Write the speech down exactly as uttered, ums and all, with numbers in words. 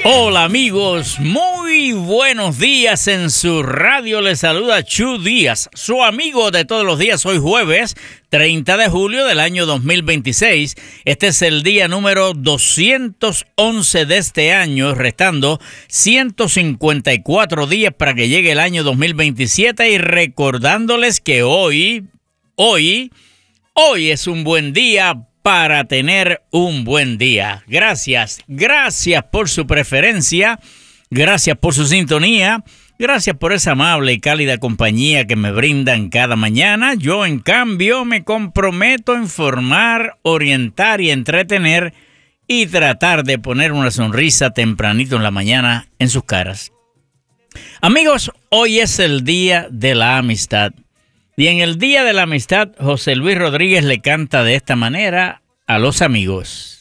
Hola amigos, muy buenos días en su radio. Les saluda Chu Díaz, su amigo de todos los días. Hoy jueves treinta de julio del año dos mil veintiséis. Este es el día número doscientos once de este año, restando ciento cincuenta y cuatro días para que llegue el año dos mil veintisiete, y recordándoles que hoy, hoy, hoy es un buen día para tener un buen día. Gracias, gracias por su preferencia, gracias por su sintonía, gracias por esa amable y cálida compañía que me brindan cada mañana. Yo, en cambio, me comprometo a informar, orientar y entretener y tratar de poner una sonrisa tempranito en la mañana en sus caras. Amigos, hoy es el Día de la Amistad. Y en el Día de la Amistad, José Luis Rodríguez le canta de esta manera a los amigos.